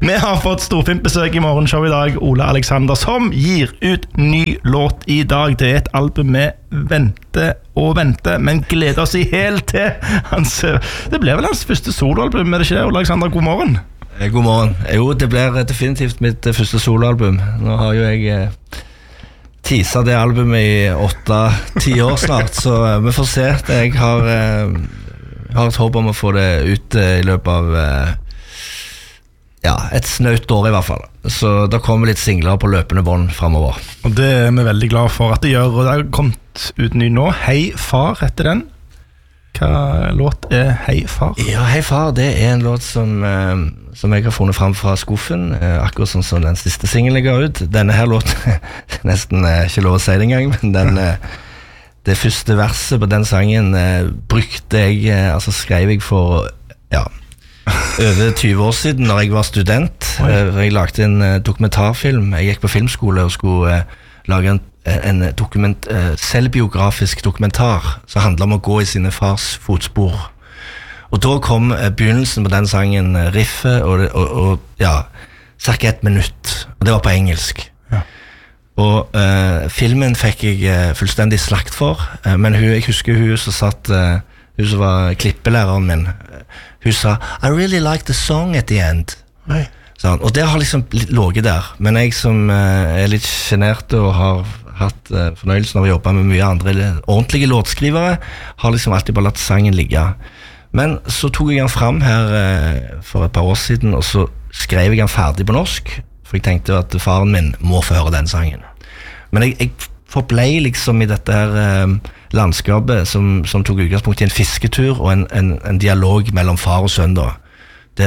Vi har fått storfint besøk I morgenshow I dag, Ole Alexander, som gir ut ny låt I dag. Det et album vi venter, men gleder oss I hel til. Det ble vel hans første soloalbum, det ikke det, Ole Alexander? God morgen. God morgen. Jo, det blir definitivt mitt første soloalbum. Nå har jo jeg teaset det albumet I 8-10 år snart, så vi får se. Jeg har et håp om å få det ut I løpet av et snaut år I hvert fall. Så da kommer litt singler på løpende bånd fremover. Og det vi veldig glad for at det gjør, og det har kommet ut ny nå. Hei far heter den. Hva låt Hei far? Ja, Hei far, det en låt som jeg har funnet frem fra skuffen, akkurat sånn som den siste singelen jeg ga ut. Denne her låten, nesten ikke lov å si det engang, men det første verset på den sangen brukte jeg, skrev jeg for, over 20 år siden når jeg var student. Jeg lagde en dokumentarfilm. Jeg gikk på filmskole og skulle lage en selvbiografisk dokumentar som handler om å gå I sine fars fotspor. Og da kom begynnelsen på den sangen, riffet, og cirka 1 minutt. Og det var på engelsk. Ja. Og filmen fikk jeg fullstendig slakt for, men jeg husker hun som var klippelæreren min. Hun sa, I really like the song at the end. Oi. Sånn, og det har liksom låget der. Men jeg som litt genert og har hatt fornøyelsen av å jobbe med mye andre ordentlige låtskrivere, har liksom alltid bare latt sangen ligge. Men så tok jeg den frem her for et par år siden, og så skrev jeg den ferdig på norsk, for jeg tenkte at faren min må få høre den sangen. Men jeg forblei liksom I dette her landskapet som tok utgangspunkt I en fisketur og en dialog mellom far og sønn da. Det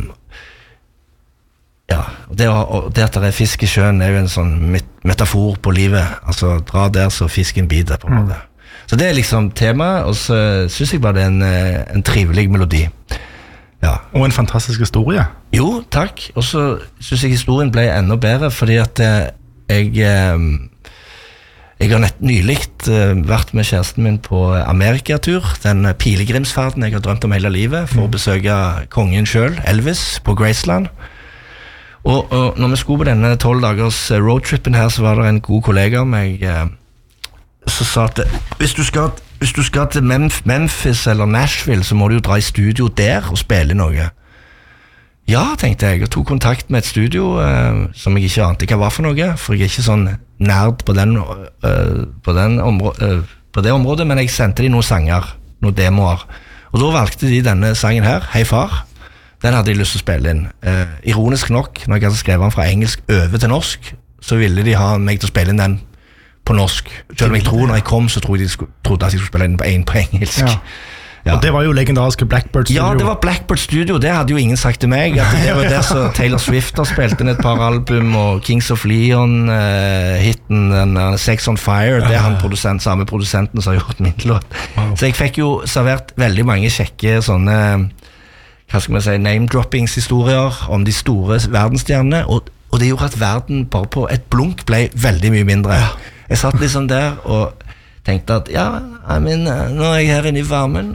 det at det fisk I sjøen jo en sånn metafor på livet. Altså dra der så fisken biter på en måte. Så det liksom temaet, og så synes jeg bare det en trivelig melodi. Ja. Og en fantastisk historie. Jo, takk. Og så synes jeg historien ble enda bedre, fordi at jeg har nyligt vært med kjæresten min på Amerikatur, den pilegrimsferden jeg har drømt om hele livet, for å besøke kongen selv, Elvis, på Graceland. Og når vi skulle på denne 12 dagers roadtrippen her, så var det en god kollega av meg som sa at hvis du skal til Memphis eller Nashville, så må du jo dra I studio der og spille noe. Ja, tenkte jeg, og tok kontakt med et studio som jeg ikke ante hva var for noe, for jeg ikke sånn nerd på det området, men jeg sendte de noen sanger, noen demoer, og da valgte de denne sangen her, Hei far. Den hadde jeg lyst til å spille inn. Ironisk nok, når jeg hadde skrevet den fra engelsk over til norsk, så ville de ha meg til å spille inn den på norsk. Selv om jeg tror, når jeg kom, så trodde at jeg skulle spille inn på engelsk. Ja. Ja. Og det var jo legendariske Blackbird Studio. Ja, det var Blackbird Studio, det hadde jo ingen sagt til meg. At det var der så Taylor Swift har spilt inn et par album, og Kings of Leon, hitten Sex on Fire, det han samme produsenten som har gjort min låt. Wow. Så jeg fikk jo servert veldig mange kjekke sånne, hva skal man si, name-droppings-historier om de store verdensstjernene, og det gjorde at verden bare på et blunk ble veldig mye mindre. Jeg satt liksom der og tenkte at nå jeg her inne I varmen,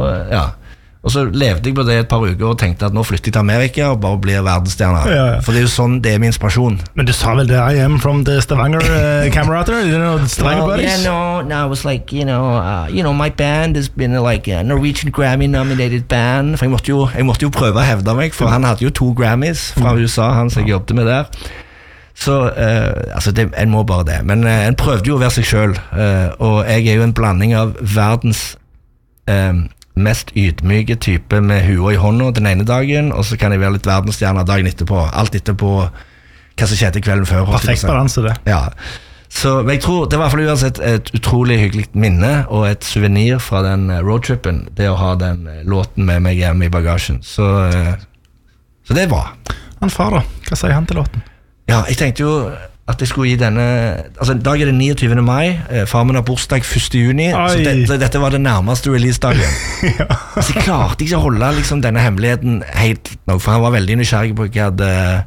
og så levde jeg på det et par uker og tenkte at nå flytter jeg til Amerika og bare blir verdensstjerne. For det jo sånn det min inspirasjon. Men du sa vel det, I am from the Stavanger camarader, Stavanger buddies? No, I was like, my band has been like a Norwegian Grammy-nominated band, for jeg måtte jo prøve å hevde meg, for han hadde jo 2 Grammys fra USA, han som jeg jobbet med der. Så, en må bare det. Men en prøvde jo å være seg selv, og jeg jo en blanding av verdens mest ydmyke type med hua I hånda den ene dagen, og så kan jeg være litt verdensstjerne dagen etterpå. Alt etterpå hva som skjedde kvelden før. Perfekt balanse det. Ja. Så men jeg tror, det var I hvert fall uansett et utrolig hyggelig minne, og et souvenir fra den roadtrippen, det å ha den låten med meg hjemme I bagasjen. Så det bra. Han far da, hva sier han til låten? Ja, jeg tenkte jo at jeg skulle gi denne, altså dag det 29. mai, far min har bursdag 1. juni, så dette var den nærmeste release-dagen. Så jeg klarte ikke å holde liksom, denne hemmeligheten helt nok, for han var veldig nysgjerrig på hva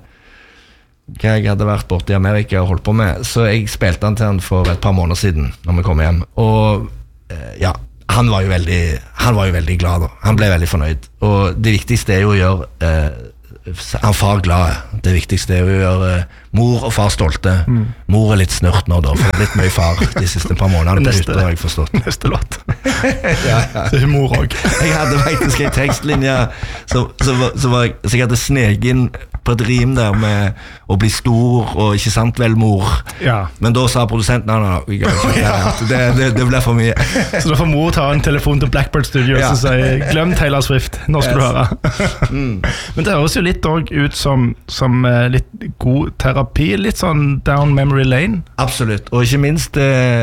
jeg hadde vært borte I Amerika og holdt på med, så jeg spilte han til han for et par måneder siden, når vi kom hjem, og han var jo veldig glad da, han ble veldig fornøyd, og det viktigste jo å gjøre han far glad. Det viktigste å gjøre mor og far stolte. Mor litt snørt nå da, for det har blitt mye far de siste par månedene på hytta, har jeg forstått. Neste låt. ja. Det mor også. Jeg hadde faktisk en tekstlinje så jeg hadde sneg inn på et rim der med å bli stor og ikke sant vel mor. Ja. Men da sa produsenten det ble for mye. Så da får mor ta en telefon til Blackbird Studios og si glem Taylor Swift, nå skal du høre. Men det høres jo litt også ut som litt god terapi, litt sånn down memory lane. Absolutt, og ikke minst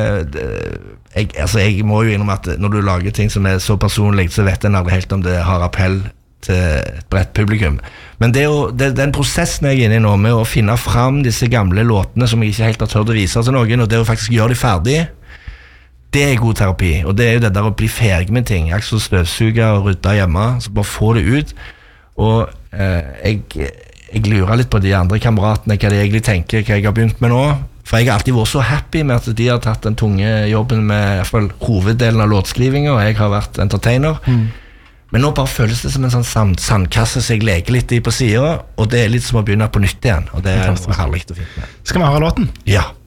jeg må jo innrømme at når du lager ting som så personlig, så vet en aldri helt om det har appell til et bredt publikum. Men den prosessen jeg inne i nå med å finne fram disse gamle låtene som jeg ikke helt har tørt å vise til noen, og det å faktisk gjøre de ferdig, det god terapi, og det jo det der å bli ferdig med ting. Jeg så støvsuger og rydde hjemme, så bare få det ut. Og jeg lurer litt på de andre kameratene, hva de egentlig tenker, hva jeg har begynt med nå. For jeg har alltid vært så happy med at de har tatt den tunge jobben med i hvert fall hoveddelen av låtskrivinga, og jeg har vært entertainer. Men nå bare føles det som en sånn sandkasse som jeg leker litt i på siden, og det litt som å begynne på nytt igjen, og det herlig og fint med. Skal vi høre låten? Ja.